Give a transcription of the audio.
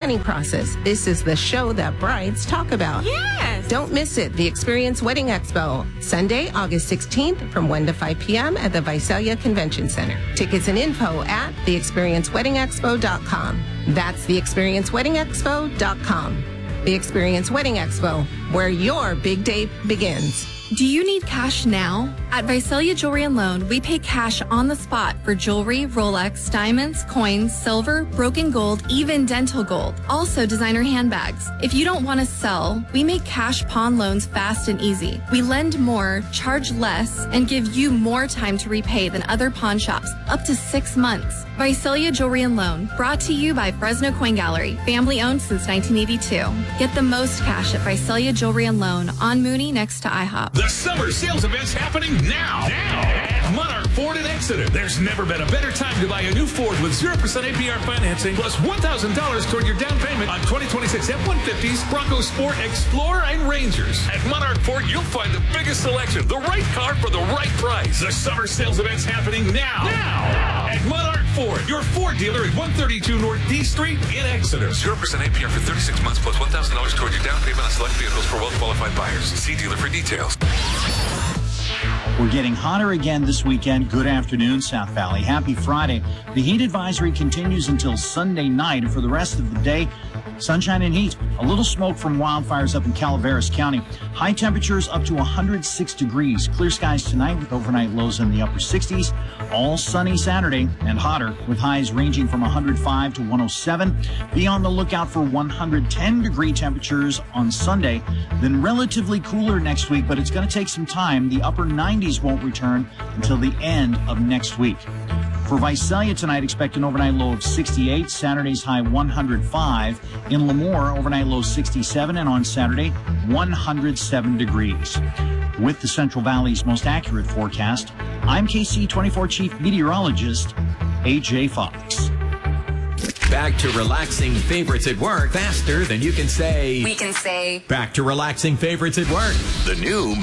planning process. This is the show that brides talk about. Yes! Don't miss it. The Experience Wedding Expo, Sunday, August 16th from 1 to 5 p.m. at the Visalia Convention Center. Tickets and info at theexperienceweddingexpo.com. That's theexperienceweddingexpo.com. The Experience Wedding Expo, where your big day begins. Do you need cash now? At Visalia Jewelry and Loan, we pay cash on the spot for jewelry, Rolex, diamonds, coins, silver, broken gold, even dental gold. Also designer handbags. If you don't want to sell, we make cash pawn loans fast and easy. We lend more, charge less, and give you more time to repay than other pawn shops, up to 6 months. Visalia Jewelry and Loan, brought to you by Fresno Coin Gallery, family owned since 1982. Get the most cash at Visalia Jewelry and Loan on Mooney next to IHOP. The summer sales event's happening now at Monarch Ford in Exeter. There's never been a better time to buy a new Ford with 0% APR financing plus $1,000 toward your down payment on 2026 F-150s, Bronco Sport, Explorer, and Rangers. At Monarch Ford, you'll find the biggest selection, the right car for the right price. The summer sales event's happening now at Monarch Ford, your Ford dealer at 132 North D Street in Exeter. 0% APR for 36 months plus $1,000 toward your down payment on select vehicles for well-qualified buyers. See dealer for details. We're getting hotter again this weekend. Good afternoon, South Valley. Happy Friday. The heat advisory continues until Sunday night, and for the rest of the day, sunshine and heat. A little smoke from wildfires up in Calaveras County. High temperatures up to 106 degrees. Clear skies tonight with overnight lows in the upper 60s. All sunny Saturday and hotter with highs ranging from 105 to 107. Be on the lookout for 110-degree temperatures on Sunday. Then relatively cooler next week, but it's going to take some time. The upper 90s won't return until the end of next week. For Visalia tonight, expect an overnight low of 68, Saturday's high 105. In Lemoore, overnight low 67, and on Saturday, 107 degrees. With the Central Valley's most accurate forecast, I'm KC24 Chief Meteorologist, A.J. Fox. Back to relaxing favorites at work faster than you can say. We can say. Back to relaxing favorites at work. The new